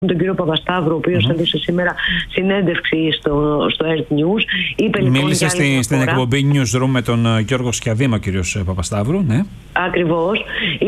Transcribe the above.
τον κύριο Παπασταύρου, ο οποίος έδωσε σήμερα συνέντευξη στο Earth News. Μίλησε στην εκπομπή Newsroom με τον Γιώργο Σκιαδήμα, ο κύριος Παπασταύρου, ναι. Ακριβώς.